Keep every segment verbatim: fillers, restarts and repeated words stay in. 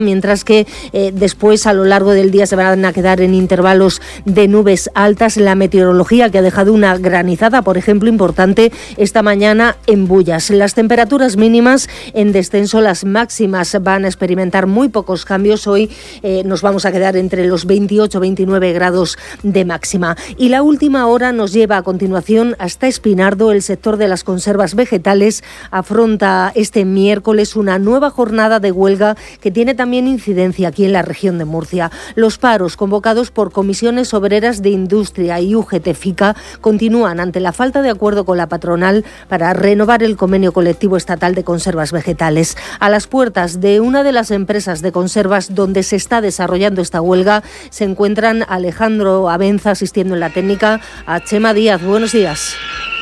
mientras que eh, después a lo largo del día se van a quedar en intervalos de nubes altas. La meteorología que ha dejado una granizada, por ejemplo, importante esta mañana en Bullas. Las temperaturas mínimas en descenso, las máximas van a experimentar muy pocos cambios. Hoy eh, nos vamos a quedar entre los veintiocho a veintinueve grados de máxima. Y la última hora nos lleva a continuación hasta Espinardo. El sector de las conservas vegetales afronta este miércoles una nueva jornada de huelga que tiene también incidencia aquí en la región de Murcia. Los paros convocados por comisiones obreras de industria y U G T FICA continúan ante la falta de acuerdo con la patronal para renovar el convenio colectivo estatal de conservas vegetales. A las puertas de una de las empresas de conservas donde se está desarrollando esta huelga se encuentran Alejandro Abenza asistiendo en la técnica, a Chema Díaz. Buenos días.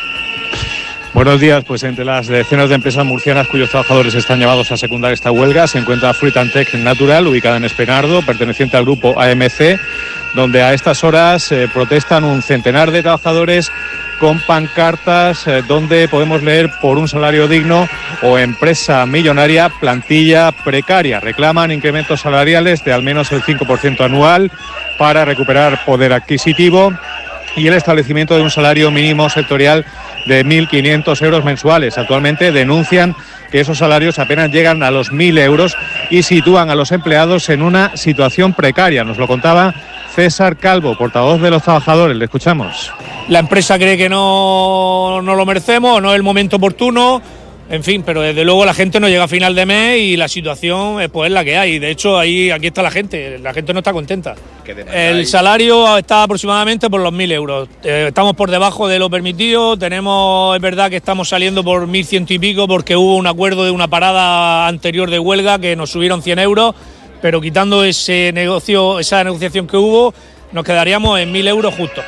Buenos días. Pues entre las decenas de empresas murcianas cuyos trabajadores están llamados a secundar esta huelga se encuentra Fruit and Tech Natural, ubicada en Espinardo, perteneciente al grupo A M C, donde a estas horas eh, protestan un centenar de trabajadores con pancartas eh, donde podemos leer por un salario digno o empresa millonaria, plantilla precaria. Reclaman incrementos salariales de al menos el cinco por ciento anual para recuperar poder adquisitivo y el establecimiento de un salario mínimo sectorial de mil quinientos euros mensuales. Actualmente denuncian que esos salarios apenas llegan a los mil euros y sitúan a los empleados en una situación precaria. Nos lo contaba César Calvo, portavoz de los trabajadores. Le escuchamos. La empresa cree que no, no lo merecemos, no es el momento oportuno, en fin, pero desde luego la gente no llega a final de mes y la situación pues, es la que hay. De hecho, ahí aquí está la gente, la gente no está contenta. El salario está aproximadamente por los mil euros. Eh, estamos por debajo de lo permitido, tenemos, es verdad que estamos saliendo por mil ciento y pico porque hubo un acuerdo de una parada anterior de huelga que nos subieron cien euros, pero quitando ese negocio, esa negociación que hubo, nos quedaríamos en mil euros justo.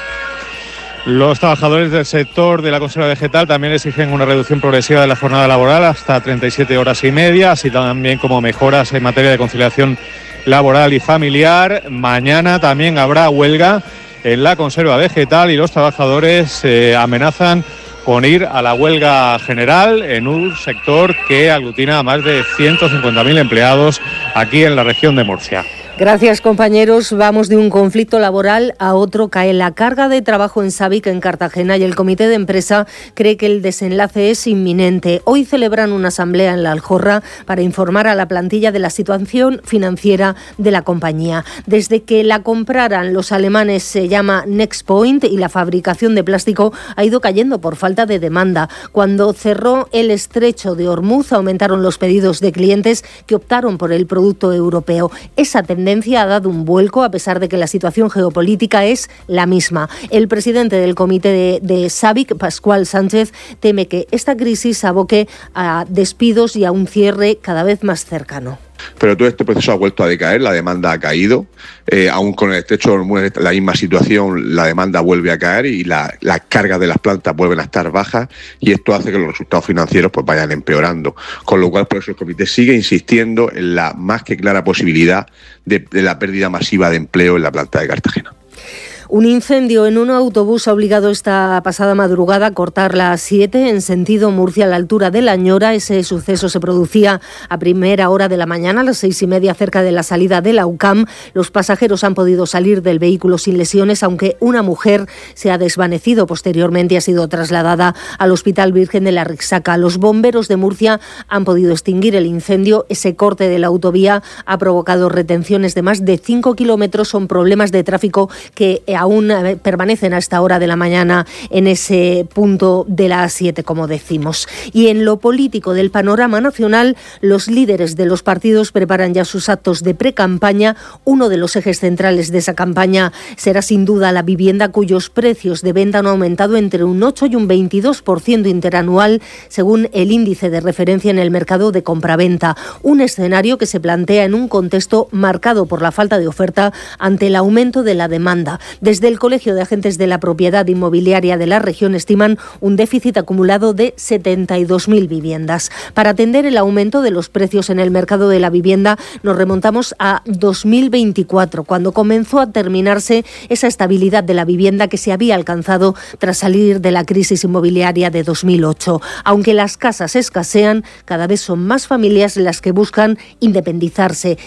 Los trabajadores del sector de la conserva vegetal también exigen una reducción progresiva de la jornada laboral hasta treinta y siete horas y media, así también como mejoras en materia de conciliación laboral y familiar. Mañana también habrá huelga en la conserva vegetal y los trabajadores eh, amenazan con ir a la huelga general en un sector que aglutina a más de ciento cincuenta mil empleados aquí en la región de Murcia. Gracias, compañeros. Vamos de un conflicto laboral a otro. Cae la carga de trabajo en Sabic, en Cartagena, y el comité de empresa cree que el desenlace es inminente. Hoy celebran una asamblea en La Aljorra para informar a la plantilla de la situación financiera de la compañía. Desde que la compraran los alemanes se llama Next Point y la fabricación de plástico ha ido cayendo por falta de demanda. Cuando cerró el estrecho de Hormuz aumentaron los pedidos de clientes que optaron por el producto europeo. Esa tendencia ha dado un vuelco a pesar de que la situación geopolítica es la misma. El presidente del comité de, de Sabic, Pascual Sánchez, teme que esta crisis aboque a despidos y a un cierre cada vez más cercano. Pero todo este proceso ha vuelto a decaer, la demanda ha caído, eh, aún con el estrecho de Hormuz, la misma situación, la demanda vuelve a caer y la, las cargas de las plantas vuelven a estar bajas y esto hace que los resultados financieros pues vayan empeorando. Con lo cual, por eso el comité sigue insistiendo en la más que clara posibilidad de, de la pérdida masiva de empleo en la planta de Cartagena. Un incendio en un autobús ha obligado esta pasada madrugada a cortar la A siete en sentido Murcia a la altura de La Ñora. Ese suceso se producía a primera hora de la mañana, a las seis y media, cerca de la salida de la U C A M. Los pasajeros han podido salir del vehículo sin lesiones, aunque una mujer se ha desvanecido posteriormente y ha sido trasladada al Hospital Virgen de la Rixaca. Los bomberos de Murcia han podido extinguir el incendio. Ese corte de la autovía ha provocado retenciones de más de cinco kilómetros. Son problemas de tráfico que aún permanecen a esta hora de la mañana en ese punto de la A siete, como decimos. Y en lo político del panorama nacional, los líderes de los partidos preparan ya sus actos de precampaña. Uno de los ejes centrales de esa campaña será sin duda la vivienda, cuyos precios de venta han aumentado entre un ocho y un veintidós por ciento interanual, según el índice de referencia en el mercado de compraventa. Un escenario que se plantea en un contexto marcado por la falta de oferta ante el aumento de la demanda. Desde el Colegio de Agentes de la Propiedad Inmobiliaria de la región estiman un déficit acumulado de setenta y dos mil viviendas. Para atender el aumento de los precios en el mercado de la vivienda, nos remontamos a dos mil veinticuatro, cuando comenzó a terminarse esa estabilidad de la vivienda que se había alcanzado tras salir de la crisis inmobiliaria de dos mil ocho. Aunque las casas escasean, cada vez son más familias las que buscan independizarse.